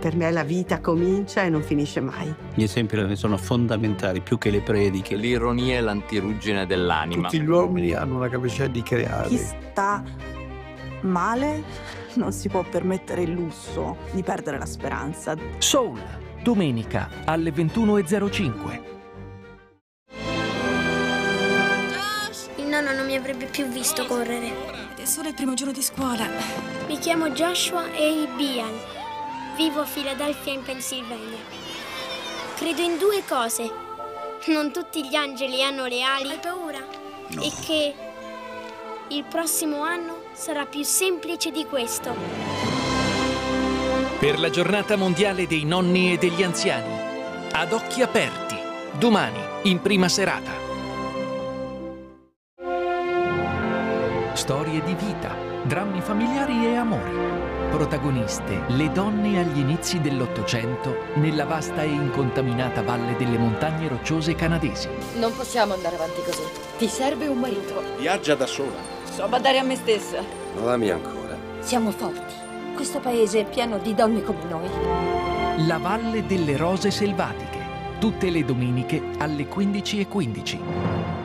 Per me la vita comincia e non finisce mai. Gli esempi sono fondamentali, più che le prediche. L'ironia è l'antiruggine dell'anima. Tutti gli uomini hanno una capacità di creare. Chi sta male non si può permettere il lusso di perdere la speranza. Soul, domenica alle 21:05. Il nonno non mi avrebbe più visto correre. Ed è solo il primo giorno di scuola. Mi chiamo Joshua A. Bian. Vivo a Philadelphia in Pennsylvania. Credo in due cose. Non tutti gli angeli hanno le ali. Hai paura? No. E che il prossimo anno sarà più semplice di questo. Per la giornata mondiale dei nonni e degli anziani. Ad occhi aperti. Domani, in prima serata. Storie di vita, drammi familiari e amori. Protagoniste, le donne agli inizi dell'Ottocento nella vasta e incontaminata valle delle montagne rocciose canadesi. Non possiamo andare avanti così. Ti serve un marito. Viaggia da sola. So badare a me stessa. Non ami ancora. Siamo forti. Questo paese è pieno di donne come noi. La Valle delle Rose Selvatiche. Tutte le domeniche alle 15:15.